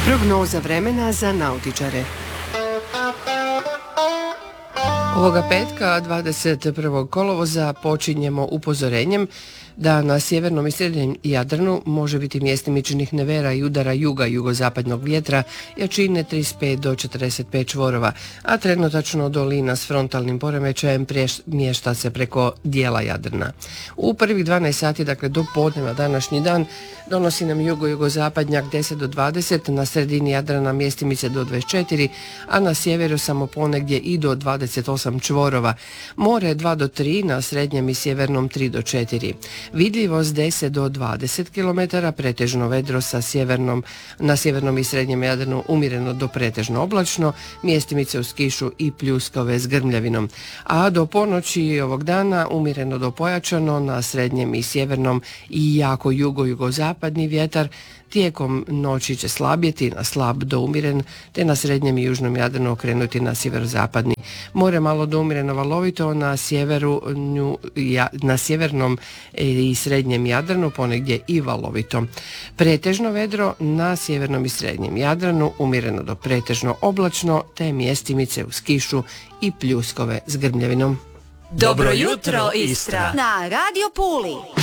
Prognoza vremena za nautičare. Ovoga petka, 21. kolovoza, počinjemo upozorenjem da na sjevernom i srednjem Jadranu može biti mjestimičnih nevera i udara juga jugozapadnog vjetra jačine 35 do 45 čvorova, a trenutačno dolina s frontalnim poremećajem premješta se preko dijela Jadrana. U prvih 12 sati, dakle do podneva današnji dan, donosi nam jugozapadnjak 10 do 20, na sredini Jadrana mjestimice do 24, a na sjeveru samo ponegdje i do 28 čvorova. More 2 do 3, na srednjem i sjevernom 3 do 4. Vidljivost 10 do 20 km, pretežno vedro na sjevernom i srednjem Jadranu umjereno do pretežno oblačno, mjestimice uz kišu i pljuskove s grmljavinom. A do ponoći ovog dana umjereno do pojačano, na srednjem i sjevernom i jako jugozapadni vjetar. Tijekom noći će slabjeti na slab do umjeren, te na srednjem i južnom Jadranu okrenuti na sjeverozapadni. More malo do umjereno valovito, na sjevernom i srednjem Jadranu ponegdje i valovito. Pretežno vedro na sjevernom i srednjem Jadranu, umjereno do pretežno oblačno, te mjestimice uz kišu i pljuskove s grmljavinom. Dobro jutro, Istra! Na Radio Puli!